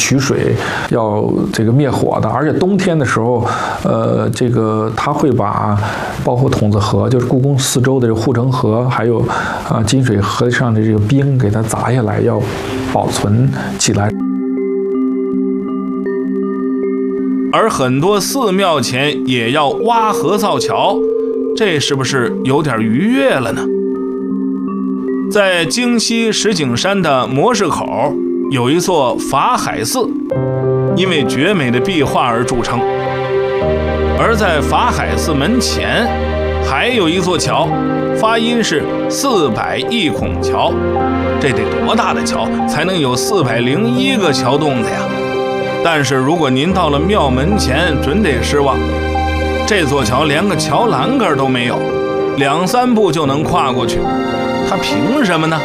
取水，要这个灭火的。而且冬天的时候，这个他会把包括筒子河，就是故宫四周的这个护城河，还有金水河上的这个冰给它砸下来，要保存起来。 而很多寺庙前也要挖河造桥，这是不是有点逾越了呢？在京西石景山的磨石口有一座法海寺，因为绝美的壁画而著称。而在法海寺门前还有一座桥，发音是400亿孔桥。这得多大的桥才能有401个桥洞子呀？但是如果您到了庙门前，准得失望，这座桥连个桥栏杆都没有，2、3步就能跨过去，它凭什么呢？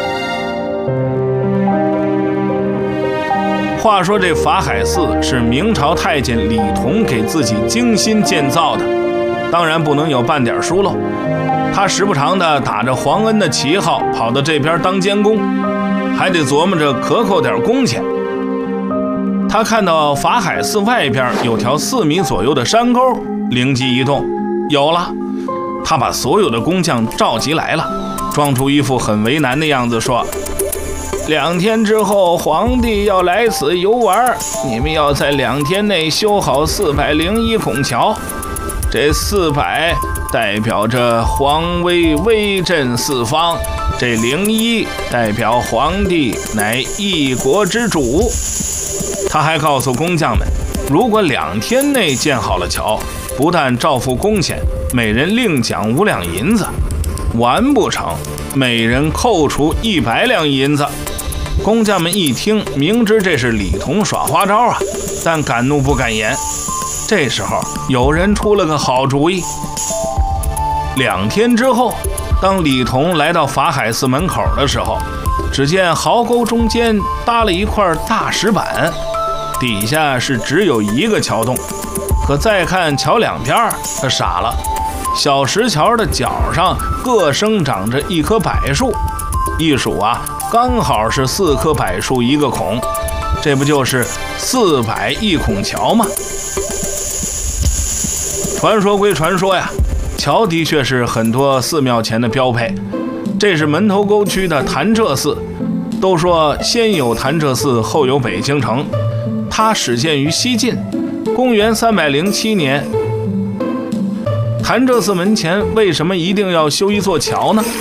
话说这法海寺是明朝太监李同给自己精心建造的，当然不能有半点疏漏。他时不常的打着皇恩的旗号跑到这边当监工，还得琢磨着克扣点工钱。他看到法海寺外边有条4米左右的山沟，灵机一动，有了。他把所有的工匠召集来了，装出一副很为难的样子，说：2天之后皇帝要来此游玩，你们要在2天内修好401孔桥。这400代表着皇威威震四方，这01代表皇帝乃一国之主。他还告诉工匠们，如果2天内建好了桥，不但照付工钱，每人另奖5两银子，完不成，每人扣除100两银子。工匠们一听，明知这是李同耍花招啊，但敢怒不敢言。这时候有人出了个好主意。2天之后，当李同来到法海寺门口的时候，只见壕沟中间搭了一块大石板，底下是只有一个桥洞。可再看桥两边，他傻了，小石桥的角上各生长着一棵柏树，一数啊，刚好是4棵柏树1个孔，这不就是400亿孔桥吗？传说归传说呀，桥的确是很多寺庙前的标配。这是门头沟区的潭柘寺，都说先有潭柘寺，后有北京城。它始建于西晋，公元307年。潭柘寺门前为什么一定要修一座桥呢？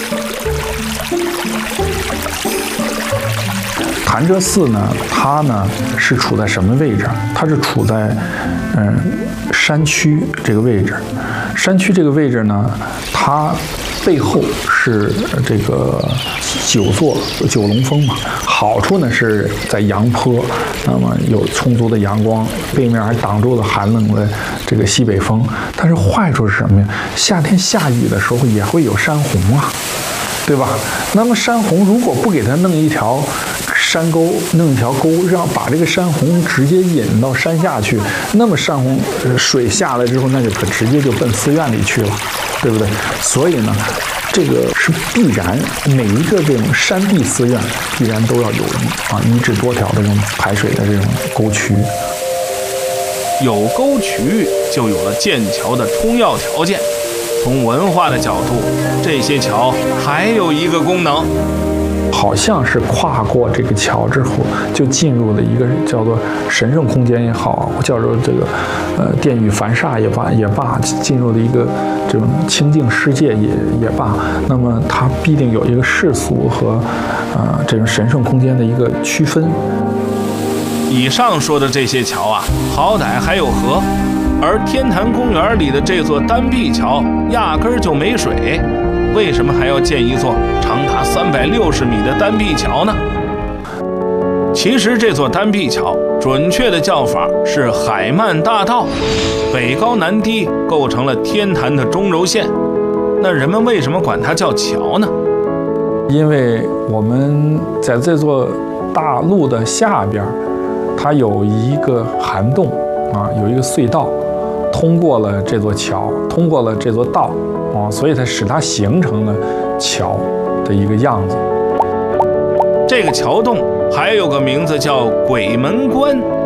潭柘寺呢，它呢是处在什么位置？它是处在山区这个位置。山区这个位置呢，它背后是这个9座9龙峰嘛。好处呢是在阳坡，那么有充足的阳光，背面还挡住了寒冷的这个西北风。但是坏处是什么呀？夏天下雨的时候也会有山洪啊，对吧？那么山洪如果不给它弄一条山沟，弄一条沟，让把这个山洪直接引到山下去，那么山洪水下来之后，那就可直接就奔寺院里去了，对不对？所以呢，这个是必然，每一个这种山地寺院必然都要有1至多条的这种排水的这种沟渠。 有沟渠，就有了建桥的充要条件。从文化的角度，这些桥还有一个功能， 好像是跨过这个桥之后，就进入了一个叫做神圣空间也好，叫做这个殿宇凡刹也罢，进入了一个这种清净世界也罢，那么它必定有一个世俗和这种神圣空间的一个区分。 以上说的这些桥啊，好歹还有河，而天坛公园里的这座单壁桥压根儿就没水，为什么还要建一座长达360米的单壁桥呢？其实这座单壁桥准确的叫法是海曼大道，北高南低，构成了天坛的中轴线。那人们为什么管它叫桥呢？ 因为我们在这座大路的下边，它有一个涵洞有一个隧道，通过了这座桥，通过了这座道所以它使它形成了桥的一个样子。 这个桥洞还有个名字叫鬼门关，